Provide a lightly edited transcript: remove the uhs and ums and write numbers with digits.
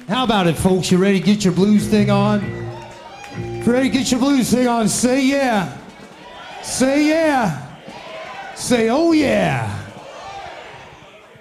How about it, folks? You ready to get your blues thing on? If you're ready to get your blues thing on, say yeah. Say yeah. Say oh yeah.